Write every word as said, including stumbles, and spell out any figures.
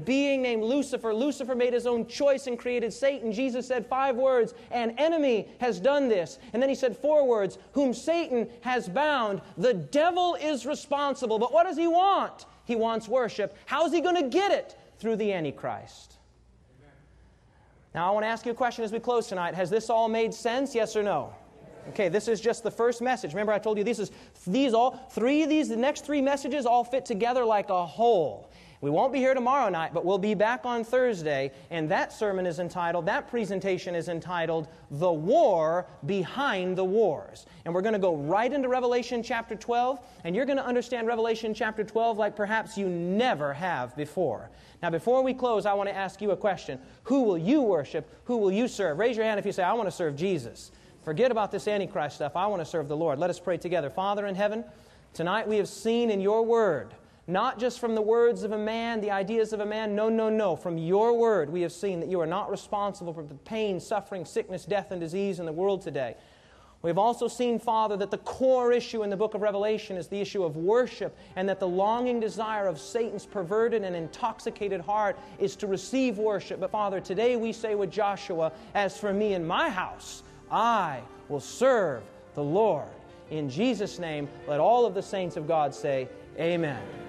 being named Lucifer. Lucifer made his own choice and created Satan. Jesus said five words, "An enemy has done this." And then he said four words, "Whom Satan has bound." The devil is responsible. But what does he want? He wants worship. How is he going to get it? Through the Antichrist. Now, I want to ask you a question as we close tonight. Has this all made sense? Yes or no? Okay, this is just the first message. Remember, I told you this is these all three of these, the next three messages all fit together like a whole. We won't be here tomorrow night, but we'll be back on Thursday, and that sermon is entitled, that presentation is entitled, "The War Behind the Wars." And we're going to go right into Revelation chapter twelve, and you're going to understand Revelation chapter twelve like perhaps you never have before. Now, before we close, I want to ask you a question. Who will you worship? Who will you serve? Raise your hand if you say, "I want to serve Jesus." Forget about this Antichrist stuff. I want to serve the Lord. Let us pray together. Father in heaven, tonight we have seen in your word, not just from the words of a man, the ideas of a man. No, no, no. From your word, we have seen that you are not responsible for the pain, suffering, sickness, death, and disease in the world today. We have also seen, Father, that the core issue in the book of Revelation is the issue of worship, and that the longing desire of Satan's perverted and intoxicated heart is to receive worship. But Father, today we say with Joshua, "As for me and my house, I will serve the Lord." In Jesus' name, let all of the saints of God say, Amen.